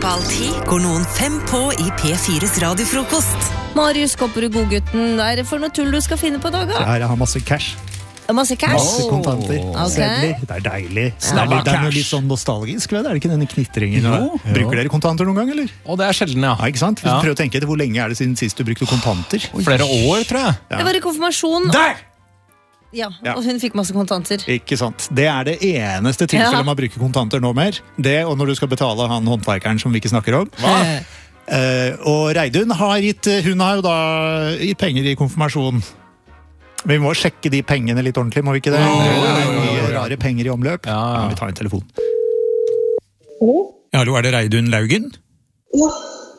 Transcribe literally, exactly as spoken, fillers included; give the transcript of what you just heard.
Halv ti går noen fem på i P fires radiofrokost. Marius Kopperud, godgutten, hva er det for noe tull du skal finne på dag? Så her jeg har masse cash. Masse cash? Masse kontanter. Ok. Sedler. Det er deilig. Så det, er litt, det er noe litt sånn nostalgisk ved det. Er det ikke denne knitringen? Jo. Bruker dere kontanter noen gang, eller? Og det er sjelden, ja. Ja, ikke sant? Hvis Ja. du prøver å tenke etter, hvor lenge er det siden sist du brukte kontanter? Flere år, tror jeg. Det var i konfirmasjon. Der! Ja, Ja. og hun fikk masse kontanter. Ikke sant. Det er det eneste tilfellet Ja. man bruker kontanter nå mer. Det, og når du skal betale han håndverkeren som vi ikke snakker om. Eh, Eh, og Reidun har gitt, hun har jo da gitt penger i konfirmasjon. Men vi må sjekke de pengene litt ordentlig, må vi ikke det? Jo, jo, jo, Det er jo, jo. mye rare penger i omløp. Ja. Ja, vi tar en telefon. Ja, hallo, er det Reidun Laugen? Ja,